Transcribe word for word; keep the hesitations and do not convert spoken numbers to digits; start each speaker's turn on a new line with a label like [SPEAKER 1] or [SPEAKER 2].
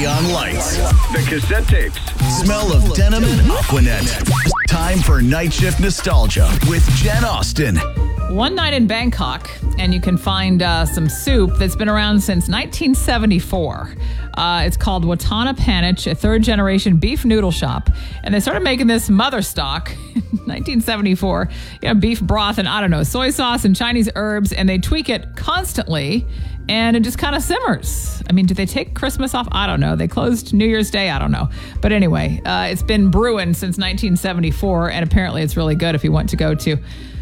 [SPEAKER 1] Neon lights.
[SPEAKER 2] The cassette tapes.
[SPEAKER 1] Smell of denim and Aquanet. Time for night shift nostalgia with Jen Austen.
[SPEAKER 3] One night in Bangkok, and you can find uh, some soup that's been around since nineteen seventy-four. Uh, it's called Watana Panich, a third-generation beef noodle shop. And they started making this mother stock in nineteen seventy-four. You know, beef broth and, I don't know, soy sauce and Chinese herbs, and they tweak it constantly, and it just kind of simmers. I mean, did they take Christmas off? I don't know. They closed New Year's Day? I don't know. But anyway, uh, it's been brewing since nineteen seventy-four, and apparently it's really good if you want to go to